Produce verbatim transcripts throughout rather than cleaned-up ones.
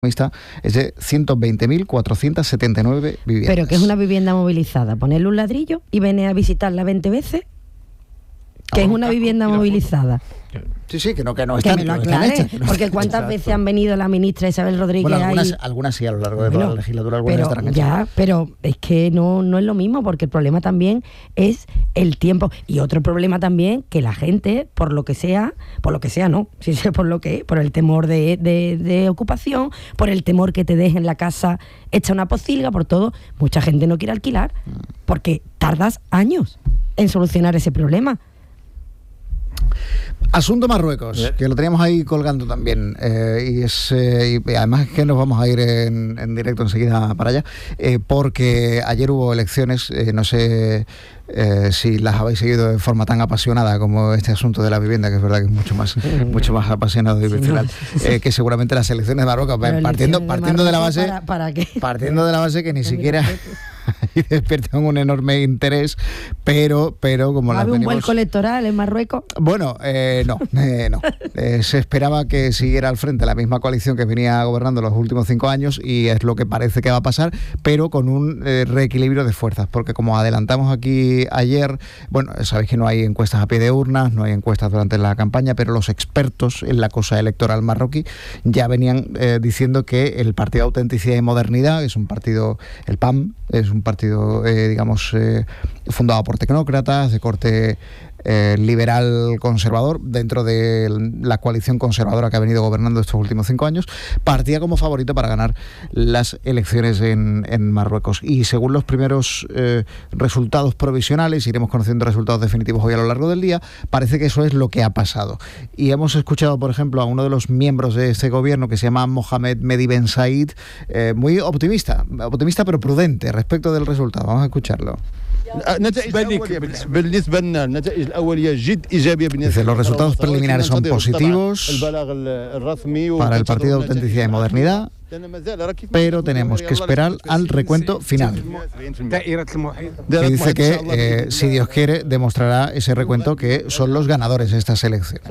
es de ciento veinte mil cuatrocientas setenta y nueve viviendas. Pero que es una vivienda movilizada, ponerle un ladrillo y venir a visitarla veinte veces, que ah, es una vivienda movilizada. Sí, sí, que no, que no que están, me lo que no aclare, están hechas, que no porque están. cuántas Exacto. veces han venido la ministra Isabel Rodríguez. Bueno, algunas, ahí... algunas sí, a lo largo de bueno, toda la legislatura, algunas pero, estarán hechas. Ya, pero es que no, no es lo mismo, porque el problema también es el tiempo. Y otro problema también, que la gente, por lo que sea, por lo que sea, no, si sea por lo que, por el temor de, de, de ocupación, por el temor que te dejen la casa hecha una pocilga, por todo, mucha gente no quiere alquilar, porque tardas años en solucionar ese problema. Asunto Marruecos, que lo teníamos ahí colgando también, eh, y, es, eh, y además es que nos vamos a ir en, en directo enseguida para allá, eh, porque ayer hubo elecciones, eh, no sé eh, si las habéis seguido de forma tan apasionada como este asunto de la vivienda, que es verdad que es mucho más, mucho más apasionado y visceral, eh, que seguramente las elecciones de Marruecos, Pero partiendo, partiendo de, de la base, ¿para, para qué? partiendo de la base que ni siquiera... y despiertan un enorme interés, pero pero como las ¿Había un venimos... vuelco electoral en Marruecos? Bueno, eh, no, eh, no. Eh, se esperaba que siguiera al frente la misma coalición que venía gobernando los últimos cinco años y es lo que parece que va a pasar, pero con un eh, reequilibrio de fuerzas, porque como adelantamos aquí ayer, bueno, sabéis que no hay encuestas a pie de urnas, no hay encuestas durante la campaña, pero los expertos en la cosa electoral marroquí ya venían eh, diciendo que el Partido Autenticidad y Modernidad, es un partido, el P A M, es un partido, eh, digamos, eh, fundado por tecnócratas, de corte eh, liberal conservador, dentro de la coalición conservadora que ha venido gobernando estos últimos cinco años, partía como favorito para ganar las elecciones en, en Marruecos. Y según los primeros eh, resultados provisionales, iremos conociendo resultados definitivos hoy a lo largo del día, parece que eso es lo que ha pasado. Y hemos escuchado, por ejemplo, a uno de los miembros de este gobierno, que se llama Mohamed Mehdi Ben Said, eh, muy optimista, optimista pero prudente respecto del resultado. Vamos a escucharlo. Dice, los resultados preliminares son positivos para el Partido de Autenticidad y Modernidad, pero tenemos que esperar al recuento final. Que dice que, eh, si Dios quiere, demostrará ese recuento que son los ganadores de estas elecciones.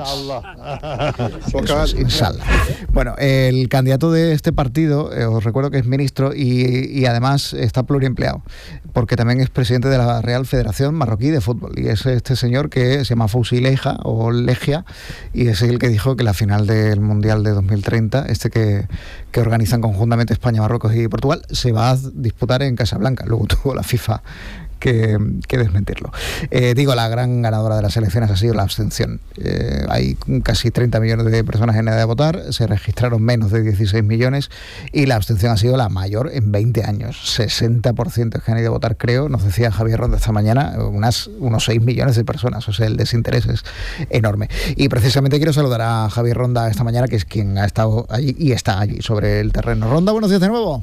Eso es, inshallah. Bueno, el candidato de este partido, eh, os recuerdo que es ministro y, y además está pluriempleado, porque también es presidente de la Real Federación Marroquí de Fútbol, y es este señor que se llama Fouzi Leja, o Legia, y es el que dijo que la final del Mundial de dos mil treinta, este que, que organiza conjuntamente España, Marruecos y Portugal, se va a disputar en Casablanca. Luego tuvo la FIFA que, que desmentirlo. Eh, digo, la gran ganadora de las elecciones ha sido la abstención. Eh, hay casi treinta millones de personas en edad de votar, se registraron menos de dieciséis millones y la abstención ha sido la mayor en veinte años. sesenta por ciento que han ido a votar, creo, nos decía Javier Ronda esta mañana, unas, unos seis millones de personas, o sea, el desinterés es enorme. Y precisamente quiero saludar a Javier Ronda esta mañana, que es quien ha estado allí y está allí sobre el terreno. Ronda, buenos días de nuevo.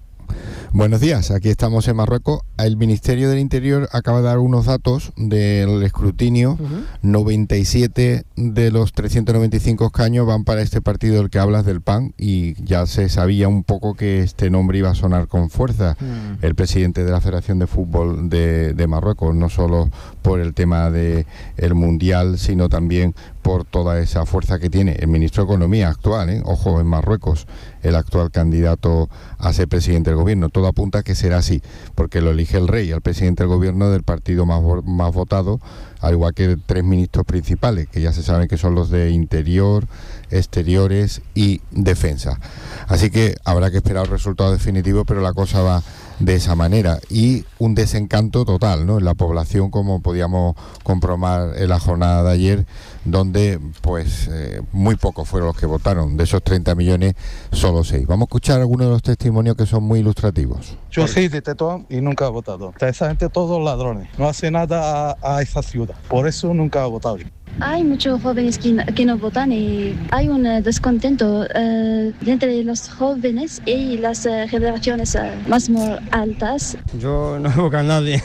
Buenos días, aquí estamos en Marruecos. El Ministerio del Interior acaba de dar unos datos del escrutinio. Uh-huh. noventa y siete de los trescientos noventa y cinco escaños van para este partido del que hablas, del P A M, y ya se sabía un poco que este nombre iba a sonar con fuerza. Uh-huh. El presidente de la Federación de Fútbol de, de Marruecos, no solo por el tema del Mundial, sino también por toda esa fuerza que tiene el ministro de Economía actual, ¿eh? Ojo, en Marruecos, el actual candidato a ser presidente del gobierno. Todo apunta a que será así, porque lo elige el rey, al presidente del gobierno del partido más, más votado, al igual que tres ministros principales, que ya se saben que son los de Interior, Exteriores y Defensa. Así que habrá que esperar el resultado definitivo, pero la cosa va de esa manera, y un desencanto total, ¿no?, en la población, como podíamos comprobar en la jornada de ayer, donde pues eh, muy pocos fueron los que votaron. De esos treinta millones, solo seis. Vamos a escuchar algunos de los testimonios que son muy ilustrativos. Yo soy de Tetuán y nunca he votado. Esa gente, todos ladrones, no hace nada a, a esa ciudad, por eso nunca he votado. Hay muchos jóvenes que, que no votan y hay un uh, descontento uh, entre los jóvenes y las uh, generaciones uh, más altas. Yo no voy a nadie,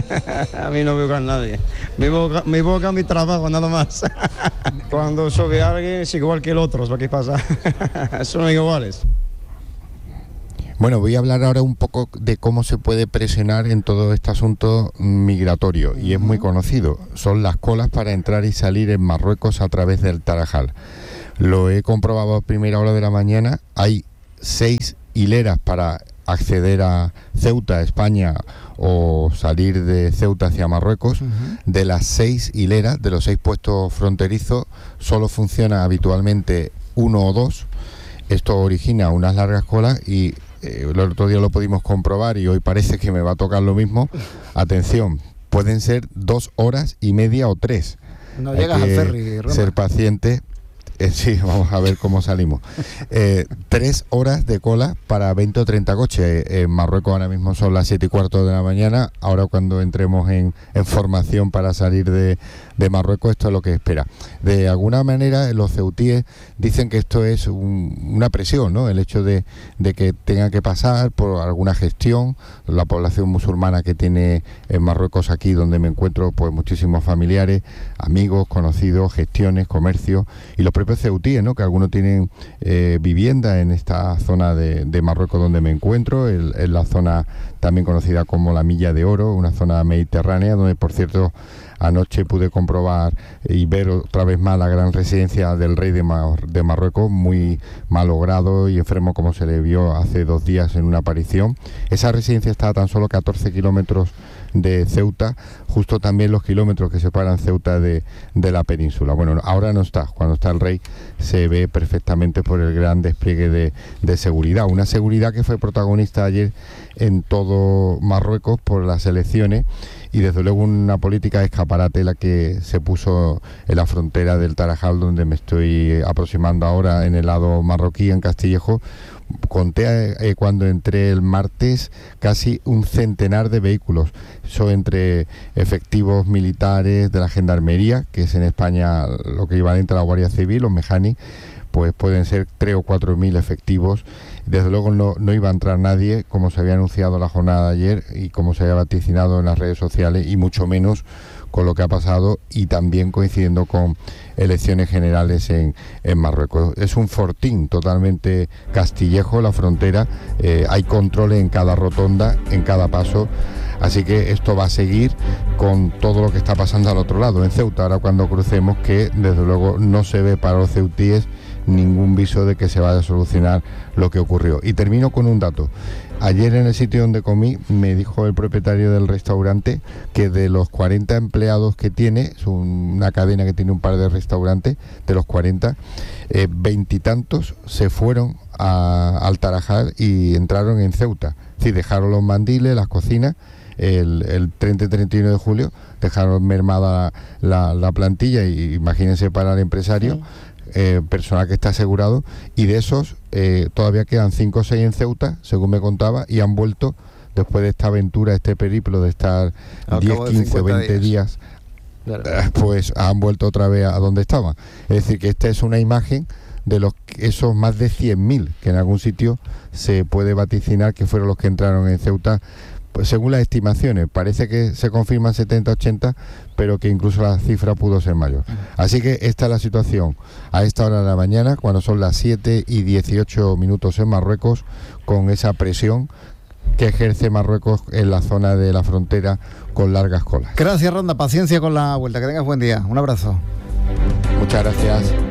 a mí no voy a nadie. Me voy, me voy a mi trabajo, nada más. Cuando sube alguien es igual que el otro, ¿qué pasa? Son iguales. Bueno, voy a hablar ahora un poco de cómo se puede presionar en todo este asunto migratorio, y es muy conocido. Son las colas para entrar y salir en Marruecos a través del Tarajal. Lo he comprobado a primera hora de la mañana. Hay seis hileras para acceder a Ceuta, España, o salir de Ceuta hacia Marruecos. Uh-huh. De las seis hileras, de los seis puestos fronterizos, solo funciona habitualmente uno o dos. Esto origina unas largas colas y eh, el otro día lo pudimos comprobar y hoy parece que me va a tocar lo mismo. Atención, pueden ser dos horas y media o tres. No llegas al ferry, Roma. Ser paciente. Eh, sí, vamos a ver cómo salimos. Eh, tres horas de cola para veinte o treinta coches. En Marruecos ahora mismo son las siete y cuarto de la mañana. Ahora cuando entremos en, en formación para salir de, de Marruecos, esto es lo que espera. De alguna manera los ceutíes dicen que esto es un, una presión, ¿no? El hecho de, de que tenga que pasar por alguna gestión. La población musulmana que tiene en Marruecos, aquí donde me encuentro, pues muchísimos familiares, amigos, conocidos, gestiones, comercio, y los propios ceutíes, ¿no? Que algunos tienen eh, vivienda en esta zona de, de Marruecos donde me encuentro, en, en la zona también conocida como la Milla de Oro, una zona mediterránea donde, por cierto, anoche pude comprobar y ver otra vez más la gran residencia del rey de, Mar de Marruecos, muy malogrado y enfermo como se le vio hace dos días en una aparición. Esa residencia está a tan solo catorce kilómetros de Ceuta, justo también los kilómetros que separan Ceuta de, de la península. Bueno, ahora no está, cuando está el rey se ve perfectamente por el gran despliegue de, de seguridad, una seguridad que fue protagonista ayer en todo Marruecos por las elecciones, y desde luego una política de escaparate la que se puso en la frontera del Tarajal, donde me estoy aproximando ahora, en el lado marroquí, en Castillejo. Conté eh, cuando entré el martes casi un centenar de vehículos, eso entre efectivos militares de la Gendarmería, que es en España lo que equivalente a la Guardia Civil, o Mejani, pues pueden ser tres o cuatro mil efectivos. Desde luego no, no iba a entrar nadie, como se había anunciado la jornada de ayer y como se había vaticinado en las redes sociales, y mucho menos con lo que ha pasado, y también coincidiendo con elecciones generales en, en Marruecos. Es un fortín totalmente castillejo la frontera, eh, hay controles en cada rotonda, en cada paso, así que esto va a seguir con todo lo que está pasando al otro lado, en Ceuta, ahora cuando crucemos, que desde luego no se ve para los ceutíes ningún viso de que se vaya a solucionar lo que ocurrió. Y termino con un dato. Ayer en el sitio donde comí me dijo el propietario del restaurante que de los cuarenta empleados que tiene, es una cadena que tiene un par de restaurantes, de los cuarenta, veintitantos se fueron a, al Tarajal y entraron en Ceuta. Es decir, dejaron los mandiles, las cocinas, el, el treinta y treinta y uno de julio, dejaron mermada la, la, la plantilla, y imagínense para el empresario, sí. Eh, personal que está asegurado, y de esos eh, todavía quedan cinco o seis en Ceuta, según me contaba, y han vuelto después de esta aventura, este periplo de estar diez, quince, veinte días, claro. eh, pues han vuelto otra vez a donde estaban. Es decir, que esta es una imagen de los esos más de cien mil que en algún sitio se puede vaticinar que fueron los que entraron en Ceuta. Pues según las estimaciones, parece que se confirman setenta, ochenta, pero que incluso la cifra pudo ser mayor. Así que esta es la situación a esta hora de la mañana, cuando son las siete y dieciocho minutos en Marruecos, con esa presión que ejerce Marruecos en la zona de la frontera con largas colas. Gracias, Ronda. Paciencia con la vuelta. Que tengas buen día. Un abrazo. Muchas gracias.